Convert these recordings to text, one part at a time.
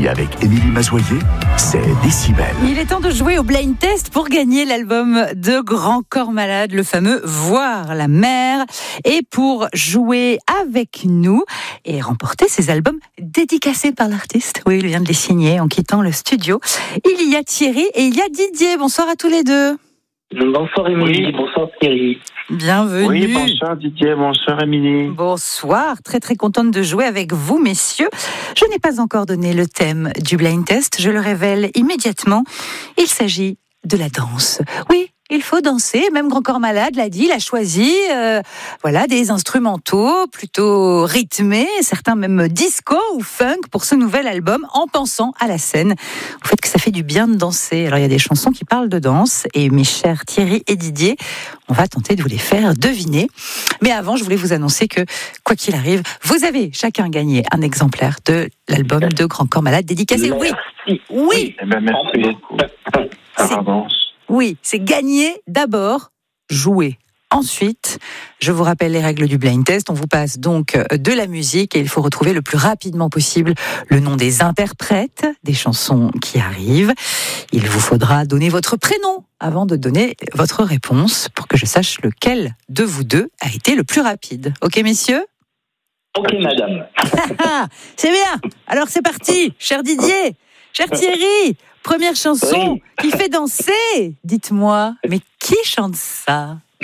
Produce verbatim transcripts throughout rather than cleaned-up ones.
Ici, avec Émilie Mazoyer, c'est Décibel. Il est temps de jouer au blind test pour gagner l'album de Grand Corps Malade, le fameux Voir la mer. Et pour jouer avec nous et remporter ces albums dédicacés par l'artiste, oui, il vient de les signer en quittant le studio, il y a Thierry et il y a Didier. Bonsoir à tous les deux. Bonsoir Émilie, Oui. bonsoir Thierry. Bienvenue. Oui, bonsoir Didier, bonsoir Émilie. Bonsoir, très très contente de jouer avec vous messieurs. Je n'ai pas encore donné le thème du blind test, je le révèle immédiatement. Il s'agit de la danse. Oui, il faut danser, même Grand Corps Malade l'a dit, il a choisi euh, voilà, des instrumentaux plutôt rythmés, certains même disco ou funk pour ce nouvel album, en pensant à la scène, au fait que ça fait du bien de danser. Alors il y a des chansons qui parlent de danse, et mes chers Thierry et Didier, on va tenter de vous les faire deviner. Mais avant, je voulais vous annoncer que, quoi qu'il arrive, vous avez chacun gagné un exemplaire de l'album de Grand Corps Malade dédicacé. Oui, Merci. oui, Eh ben, merci beaucoup. Par avance. oui, c'est gagner d'abord, jouer. Ensuite, je vous rappelle les règles du blind test. On vous passe donc de la musique et il faut retrouver le plus rapidement possible le nom des interprètes des chansons qui arrivent. Il vous faudra donner votre prénom avant de donner votre réponse pour que je sache lequel de vous deux a été le plus rapide. Ok, messieurs ? Ok madame. C'est bien. Alors c'est parti, cher Didier, cher Thierry. Première chanson Oui. qui fait danser. Dites-moi, mais qui chante ça ?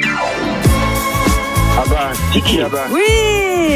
Ah ben, Tiki, ah ben. Oui.